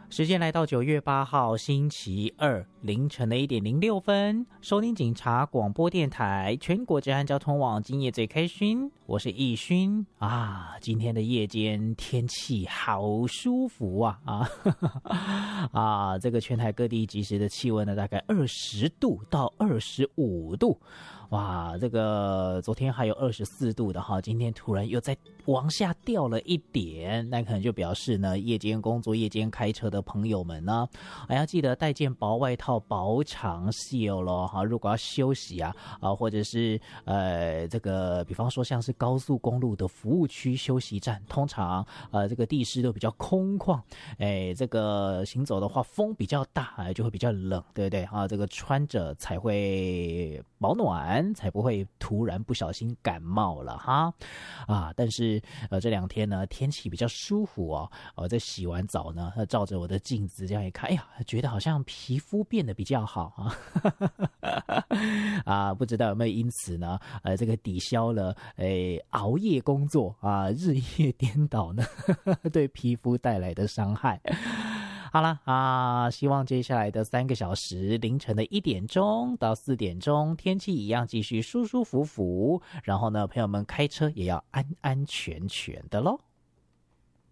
时间来到9月8号星期二凌晨的1:06，收听警察广播电台全国治安交通网，今夜最开心，我是易勋啊。今天的夜间天气好舒服啊，这个全台各地即时的气温呢，大概20度到25度。哇，这个昨天还有24度的哈，今天突然又再往下掉了一点，那可能就表示呢，夜间工作、夜间开车的朋友们呢，还要记得带件薄外套、薄长袖咯哈。如果要休息或者是这个，比方说像是高速公路的服务区休息站，通常这个地势都比较空旷，这个行走的话风比较大，就会比较冷，对不对啊？这个穿着才会保暖，才不会突然不小心感冒了哈但是这2天呢天气比较舒服在洗完澡呢，照着我的镜子这样一看，哎呀，觉得好像皮肤变得比较好不知道有没有因此呢这个抵消了熬夜工作日夜颠倒呢对皮肤带来的伤害。好了希望接下来的3个小时，凌晨的1点钟到4点钟，天气一样继续舒舒服服，然后呢，朋友们开车也要安安全全的咯。